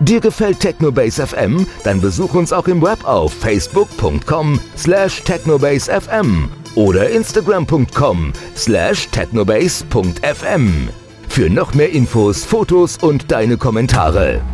Dir gefällt Technobase FM? Dann besuch uns auch im Web auf facebook.com/technobasefm oder instagram.com/technobase.fm. Für noch mehr Infos, Fotos und deine Kommentare.